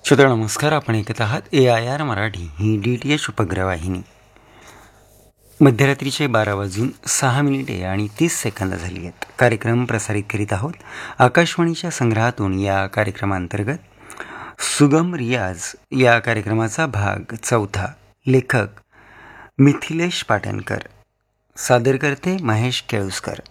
श्रोता नमस्कार. आपण ऐकत आहात AIR मराठी ही DTH उपग्रहवाहिनी. मध्यरात्रीचे 12:06 आणि 30 सेकंद झाली आहेत. कार्यक्रम प्रसारित करीत आहोत आकाशवाणीच्या संग्रहातून. या कार्यक्रमांतर्गत सुगम रियाज या कार्यक्रमाचा भाग 4. लेखक मिथिलेश पाटणकर, सादर करते महेश केळुसकर.